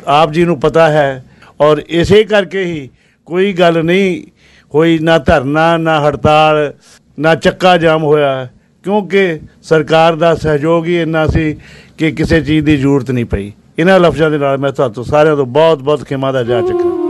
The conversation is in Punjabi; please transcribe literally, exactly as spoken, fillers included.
ਆਪ ਜੀ ਨੂੰ ਪਤਾ ਹੈ ਔਰ ਇਸੇ ਕਰਕੇ ਹੀ ਕੋਈ ਗੱਲ ਨਹੀਂ ਹੋਈ, ਨਾ ਧਰਨਾ ਨਾ ਹੜਤਾਲ ਨਾ ਚੱਕਾ ਜਾਮ ਹੋਇਆ, ਕਿਉਂਕਿ ਸਰਕਾਰ ਦਾ ਸਹਿਯੋਗ ਹੀ ਇੰਨਾ ਸੀ ਕਿ ਕਿਸੇ ਚੀਜ਼ ਦੀ ਜ਼ਰੂਰਤ ਨਹੀਂ ਪਈ। ਇਹਨਾਂ ਲਫ਼ਜ਼ਾਂ ਦੇ ਨਾਲ ਮੈਂ ਤੁਹਾਨੂੰ ਸਾਰਿਆਂ ਤੋਂ ਬਹੁਤ ਬਹੁਤ ਖਿਮਾ ਦਾ ਜਾ ਚੁੱਕਾ।